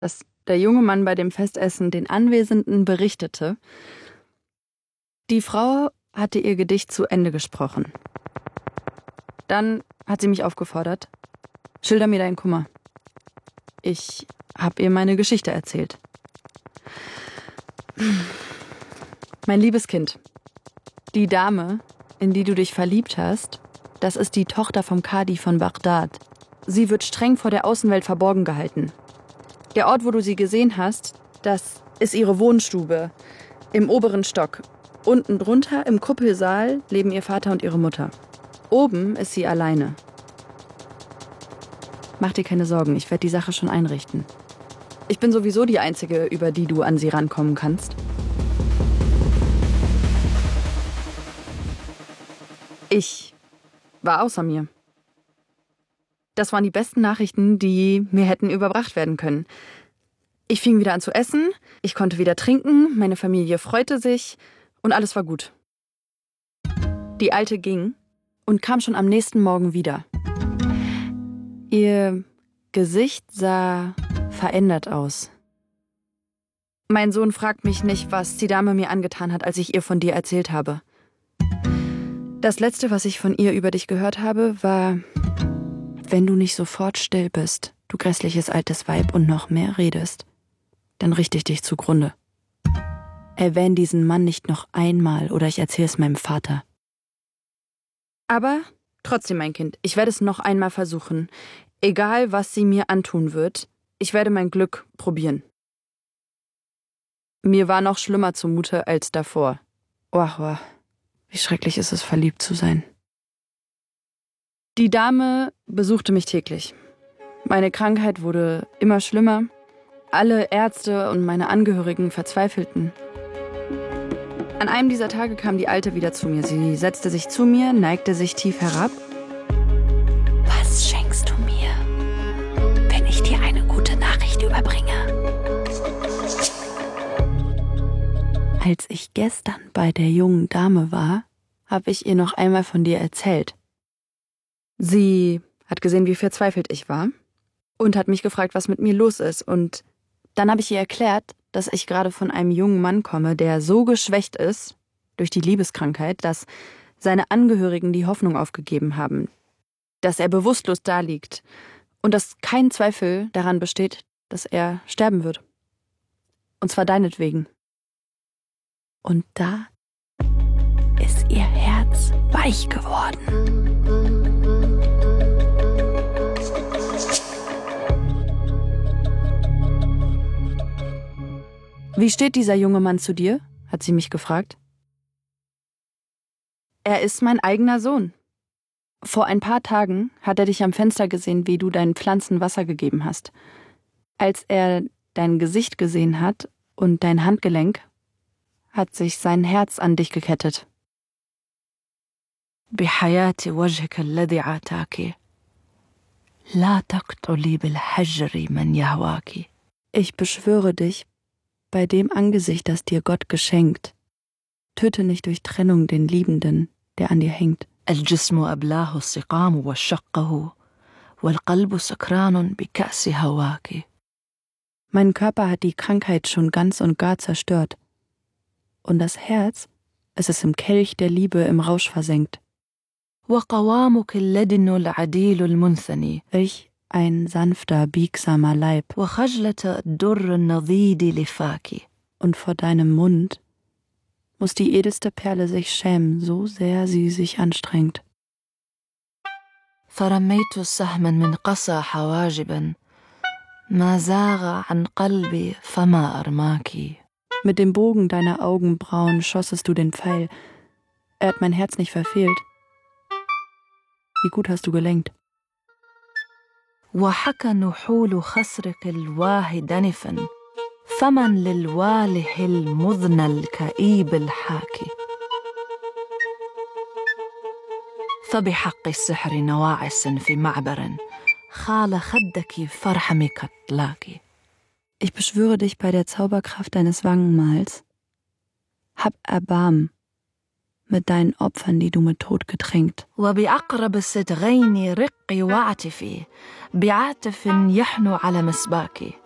dass der junge Mann bei dem Festessen den Anwesenden berichtete, die Frau hatte ihr Gedicht zu Ende gesprochen. Dann hat sie mich aufgefordert: Schilder mir deinen Kummer. Ich habe ihr meine Geschichte erzählt. Mein liebes Kind, die Dame, in die du dich verliebt hast, das ist die Tochter vom Kadi von Bagdad. Sie wird streng vor der Außenwelt verborgen gehalten. Der Ort, wo du sie gesehen hast, das ist ihre Wohnstube im oberen Stock. Unten drunter, im Kuppelsaal, leben ihr Vater und ihre Mutter. Oben ist sie alleine. Mach dir keine Sorgen, ich werde die Sache schon einrichten. Ich bin sowieso die Einzige, über die du an sie rankommen kannst. Ich war außer mir. Das waren die besten Nachrichten, die mir hätten überbracht werden können. Ich fing wieder an zu essen, ich konnte wieder trinken, meine Familie freute sich und alles war gut. Die Alte ging und kam schon am nächsten Morgen wieder. Ihr Gesicht sah verändert aus. Mein Sohn fragt mich nicht, was die Dame mir angetan hat, als ich ihr von dir erzählt habe. Das Letzte, was ich von ihr über dich gehört habe, war: Wenn du nicht sofort still bist, du grässliches altes Weib, und noch mehr redest, dann richte ich dich zugrunde. Erwähn diesen Mann nicht noch einmal, oder ich erzähle es meinem Vater. Aber trotzdem, mein Kind, ich werde es noch einmal versuchen. Egal, was sie mir antun wird, ich werde mein Glück probieren. Mir war noch schlimmer zumute als davor. Oh, wie schrecklich ist es, verliebt zu sein. Die Dame besuchte mich täglich. Meine Krankheit wurde immer schlimmer. Alle Ärzte und meine Angehörigen verzweifelten. An einem dieser Tage kam die Alte wieder zu mir. Sie setzte sich zu mir, neigte sich tief herab. Was schenkst du mir, wenn ich dir eine gute Nachricht überbringe? Als ich gestern bei der jungen Dame war, habe ich ihr noch einmal von dir erzählt. Sie hat gesehen, wie verzweifelt ich war und hat mich gefragt, was mit mir los ist. Und dann habe ich ihr erklärt, dass ich gerade von einem jungen Mann komme, der so geschwächt ist durch die Liebeskrankheit, dass seine Angehörigen die Hoffnung aufgegeben haben, dass er bewusstlos daliegt und dass kein Zweifel daran besteht, dass er sterben wird. Und zwar deinetwegen. Und da ist ihr Herz weich geworden. Wie steht dieser junge Mann zu dir? Hat sie mich gefragt. Er ist mein eigener Sohn. Vor ein paar Tagen hat er dich am Fenster gesehen, wie du deinen Pflanzen Wasser gegeben hast. Als er dein Gesicht gesehen hat und dein Handgelenk, hat sich sein Herz an dich gekettet. بحياة وجهك الذي عاتاك لا تقتلي بالحجر من يهواك. Ich beschwöre dich, bei dem Angesicht, das dir Gott geschenkt, töte nicht durch Trennung den Liebenden, der an dir hängt. الجسم أبلاه السقام وشقه والقلب سكران بكأس هواك. Mein Körper hat die Krankheit schon ganz und gar zerstört. Und das Herz, es ist im Kelch der Liebe im Rausch versenkt. وقوامك اللدن العديل المنثني. Welch ein sanfter, biegsamer Leib. وخجلة الدر النضيد لفاك. Und vor deinem Mund muss die edelste Perle sich schämen, so sehr sie sich anstrengt. فرميت سهما من قسى حواجبا ما زاغ عن قلبي فما أرماك. Mit dem Bogen deiner Augenbrauen schossest du den Pfeil. Er hat mein Herz nicht verfehlt. Wie gut hast du gelenkt. وحكى نحول خصرك الواه دنفا فمن للواله المذنى الكئيب الحاكي. فبحق السحر نواعس في معبر خال خدك فرحم كتلاك. Ich beschwöre dich bei der Zauberkraft deines Wangenmals. Hab Erbarmen mit deinen Opfern, die du mit Tod getränkt. وبأقرب الصدغين رقي واعتفي بعاطف يحنو على مسباك.